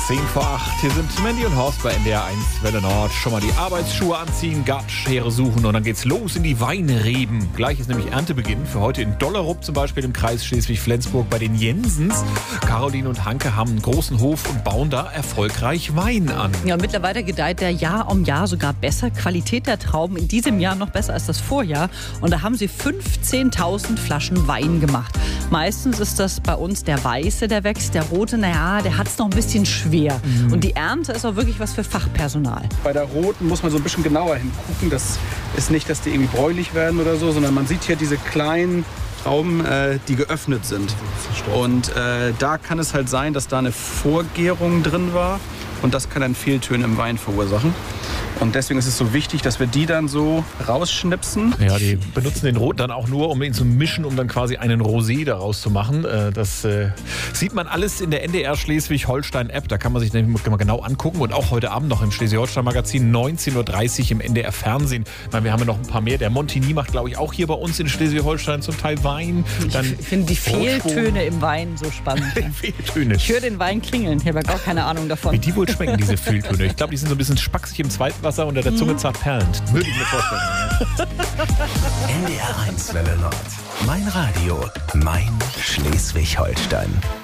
10 vor 8. Hier sind Mandy und Horst bei NDR 1 Welle Nord. Schon mal die Arbeitsschuhe anziehen, Gartenschere suchen und dann geht's los in die Weinreben. Gleich ist nämlich Erntebeginn. Für heute in Dollerup zum Beispiel im Kreis Schleswig-Flensburg bei den Jensens. Caroline und Hanke haben einen großen Hof und bauen da erfolgreich Wein an. Ja, mittlerweile gedeiht der Jahr um Jahr sogar besser. Qualität der Trauben in diesem Jahr noch besser als das Vorjahr. Und da haben sie 15.000 Flaschen Wein gemacht. Meistens ist das bei uns der Weiße, der wächst. Der Rote, der hat es noch ein bisschen schwer. Und die Ernte ist auch wirklich was für Fachpersonal. Bei der Roten muss man so ein bisschen genauer hingucken. Das ist nicht, dass die irgendwie bräunlich werden oder so, sondern man sieht hier diese kleinen Trauben, die geöffnet sind. Und da kann es halt sein, dass da eine Vorgärung drin war. Und das kann dann Fehltöne im Wein verursachen. Und deswegen ist es so wichtig, dass wir die dann so rausschnipsen. Ja, die benutzen den Roten dann auch nur, um ihn zu mischen, um dann quasi einen Rosé daraus zu machen. Das sieht man alles in der NDR Schleswig-Holstein-App. Da kann man sich nämlich mal genau angucken. Und auch heute Abend noch im Schleswig-Holstein-Magazin 19.30 Uhr im NDR Fernsehen. Ich meine, wir haben ja noch ein paar mehr. Der Montigny macht, glaube ich, auch hier bei uns in Schleswig-Holstein zum Teil Wein. Ich finde die Fehltöne im Wein so spannend. Fehltöne. Ich höre den Wein klingeln. Ich habe ja gar keine Ahnung davon. Wie die wohl schmecken, diese Fehltöne. Ich glaube, die sind so ein bisschen spacksig im Zweitwasser unter der Zunge zart perlend. Würde ich mir vorstellen. NDR 1 Welle Nord. Mein Radio, mein Schleswig-Holstein.